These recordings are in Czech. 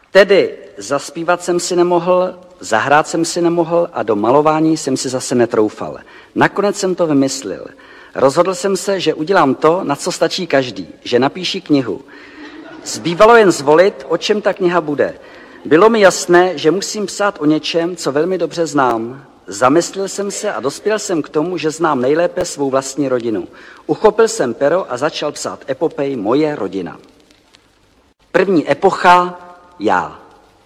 Tedy zaspívat jsem si nemohl, zahrát jsem si nemohl a do malování jsem si zase netroufal. Nakonec jsem to vymyslel. Rozhodl jsem se, že udělám to, na co stačí každý, že napíši knihu. Zbývalo jen zvolit, o čem ta kniha bude. Bylo mi jasné, že musím psát o něčem, co velmi dobře znám. Zamyslel jsem se a dospěl jsem k tomu, že znám nejlépe svou vlastní rodinu. Uchopil jsem pero a začal psát epopej Moje rodina. První epocha já.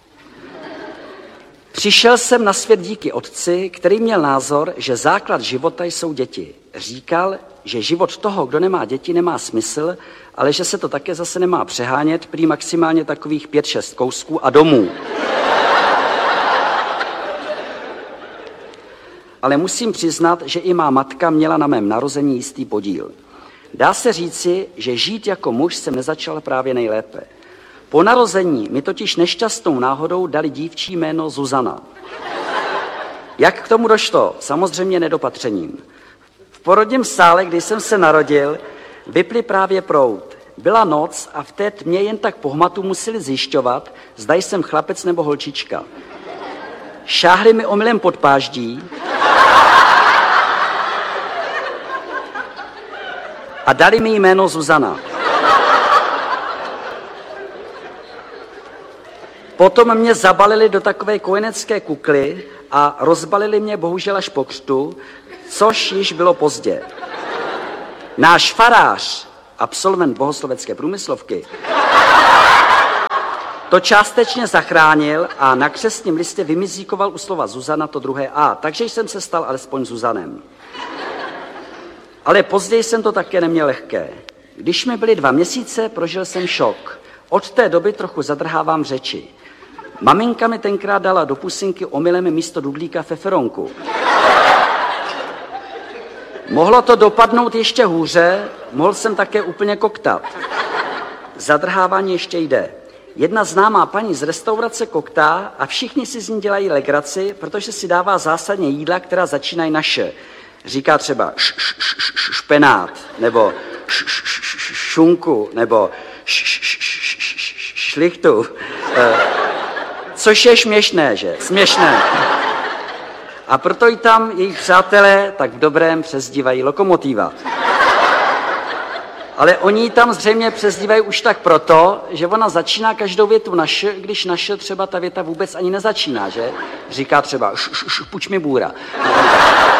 Přišel jsem na svět díky otci, který měl názor, že základ života jsou děti. Říkal, že život toho, kdo nemá děti, nemá smysl, ale že se to také zase nemá přehánět, prý maximálně takových 5-6 kousků a domů. Ale musím přiznat, že i má matka měla na mém narození jistý podíl. Dá se říci, že žít jako muž jsem nezačal právě nejlépe. Po narození mi totiž nešťastnou náhodou dali dívčí jméno Zuzana. Jak k tomu došlo? Samozřejmě nedopatřením. V porodním sále, kdy jsem se narodil, vypli právě proud. Byla noc a v té tmě jen tak pohmatu museli zjišťovat, zda jsem chlapec nebo holčička. Šáhli mi omylem pod páždí a dali mi jméno Zuzana. Potom mě zabalili do takové kojenecké kukly a rozbalili mě bohužel až po křtu, což již bylo pozdě. Náš farář, absolvent bohoslovecké průmyslovky, to částečně zachránil a na křestním listě vymizíkoval u slova Zuzana to druhé A, takže jsem se stal alespoň Zuzanem. Ale později jsem to také neměl lehké. Když mi byly 2 měsíce, prožil jsem šok. Od té doby trochu zadrhávám řeči. Maminka mi tenkrát dala do pusinky omylem místo dudlíka feferonku. Mohlo to dopadnout ještě hůře, mohl jsem také úplně koktat. Zadrhávání ještě jde. Jedna známá paní z restaurace koktá a všichni si z ní dělají legraci, protože si dává zásadně jídla, která začínají na š. Říká třeba špenát, nebo šunku, nebo šlichtu. Což je směšné, že? Směšné. A proto ji tam jejich přátelé tak v dobrém přezdívají Lokomotiva. Ale oni ji tam zřejmě přezdívají už tak proto, že ona začíná každou větu na š, když na š třeba ta věta vůbec ani nezačíná, že? Říká třeba puč mi bůra.